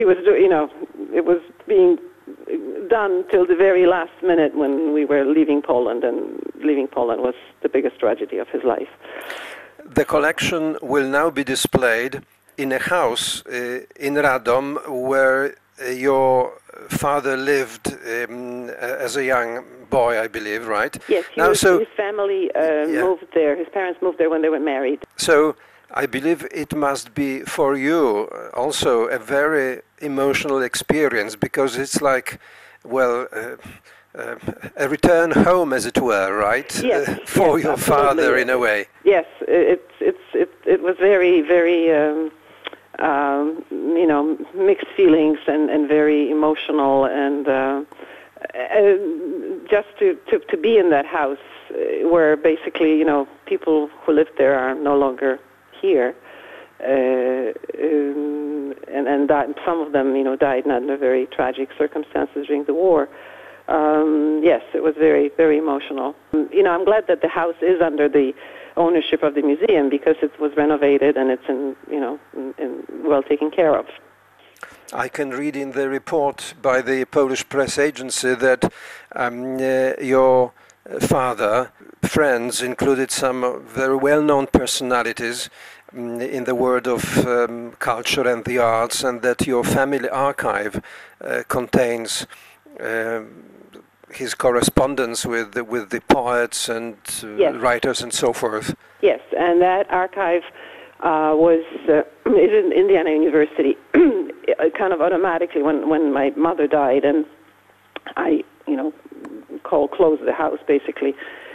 It was being done till the very last minute when we were leaving Poland, and leaving Poland was the biggest tragedy of his life. The collection will now be displayed in a house in Radom where your father lived as a young boy, I believe, right? Yes, his family moved there. His parents moved there when they were married. So I believe it must be for you also a very emotional experience, because it's like, well, a return home, as it were, right? Yes, for yes, your absolutely. father, in a way. Yes, it was very, very, mixed feelings and very emotional, and just to be in that house where basically, people who lived there are no longer here, and that some of them, died under very tragic circumstances during the war. Yes, it was very, very emotional. I'm glad that the house is under the ownership of the museum, because it was renovated and it's in well taken care of. I can read in the report by the Polish press agency that your father, friends included some very well-known personalities in the world of culture and the arts, and that your family archive contains his correspondence with the poets and writers and so forth. Yes, and that archive is in Indiana University. Kind of automatically, when my mother died, and I, closed the house basically.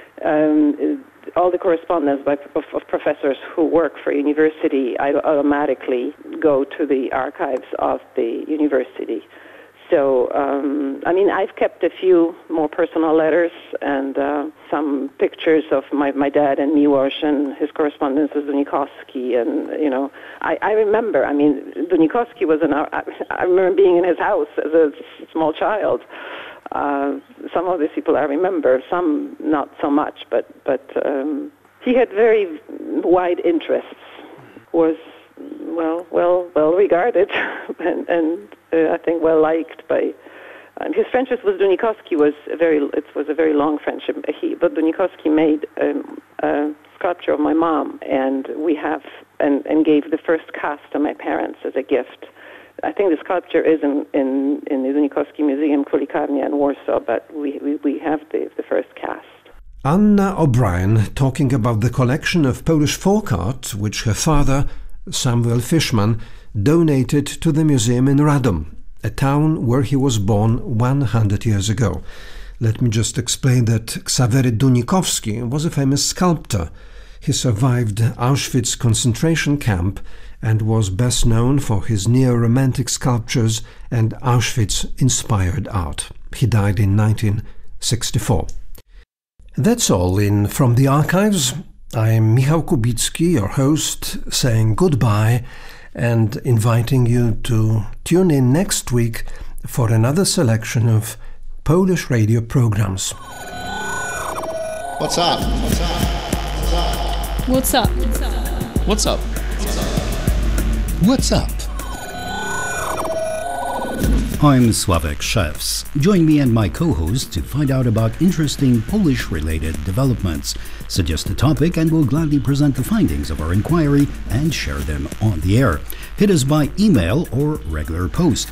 All the correspondence of professors who work for university, I automatically go to the archives of the university. So, I've kept a few more personal letters and some pictures of my dad and Miłosz and his correspondence with Dunikowski. And, I remember, Dunikowski was I remember being in his house as a small child. Some of these people I remember, some not so much, but he had very wide interests, was well regarded, and I think well liked by. His friendship with Dunikowski was a very long friendship. But Dunikowski made a sculpture of my mom, and we have and gave the first cast to my parents as a gift. I think the sculpture is in the Dunikowski Museum, Królikarnia in Warsaw, but we have the first cast. Anna O'Brien talking about the collection of Polish folk art which her father, Samuel Fishman, donated to the museum in Radom, a town where he was born 100 years ago. Let me just explain that Ksawery Dunikowski was a famous sculptor. He survived Auschwitz concentration camp and was best known for his neo-romantic sculptures and Auschwitz-inspired art. He died in 1964. That's all from the archives. I'm Michał Kubicki, your host, saying goodbye and inviting you to tune in next week for another selection of Polish radio programs. What's up? What's up? What's up? What's up? What's up? I'm Sławek Szewc. Join me and my co-host to find out about interesting Polish-related developments. Suggest a topic and we'll gladly present the findings of our inquiry and share them on the air. Hit us by email or regular post,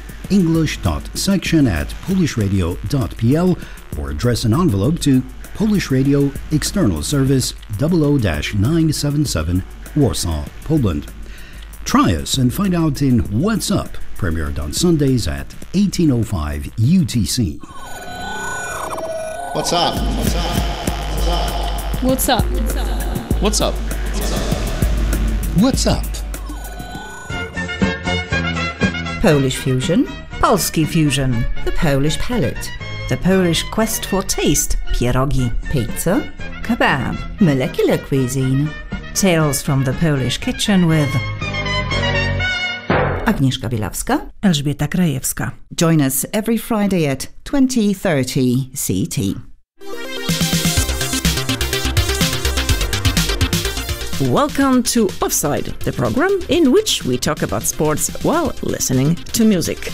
english.section@polishradio.pl, or address an envelope to Polish Radio, External Service 00-977, Warsaw, Poland. Try us and find out in What's Up, premiered on Sundays at 18:05 UTC. What's up? What's up? What's up? What's up? What's up? Polish Fusion, Polski Fusion, the Polish Palette, the Polish Quest for Taste, pierogi, pizza, kebab, molecular cuisine, tales from the Polish kitchen with Agnieszka Bielawska, Elżbieta Krajewska. Join us every Friday at 20:30 CT. Welcome to Offside, the program in which we talk about sports while listening to music.